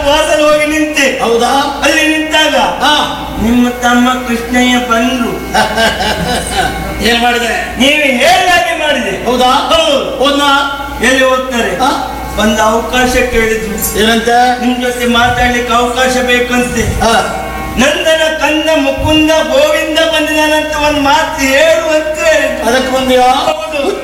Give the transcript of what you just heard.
ವಾಸಲ್ ಹೋಗಿ ನಿಂತೆ. ಹೌದಾ? ಅಲ್ಲಿ ನಿಂತಾಗ ನಿಮ್ಮ ತಮ್ಮ ಕೃಷ್ಣಯ್ಯ ಬಂದ್ರು. ಏನ್ ಮಾಡಿದೆ? ನೀವು ಹೇಳಾಗೆ ಮಾಡಿದೆ. ಹೌದಾ? ಹೌದು. ಎಲ್ಲಿ ಹೋಗ್ತಾರೆ? ಒಂದು ಅವಕಾಶ ಕೇಳಿದ್ರು. ಏನಂತೆ? ನಿಮ್ ಜೊತೆ ಮಾತಾಡ್ಲಿಕ್ಕೆ ಅವಕಾಶ ಬೇಕಂತೆ. ನಂದನ ಕಂದ ಮುಕುಂದ ಗೋವಿಂದ ಬಂದಿದ್ದಾನಂತ ಒಂದು ಮಾತು ಹೇಳುವಂತೆ. ಅದಕ್ಕೆ ಬಂದಿಯಾ?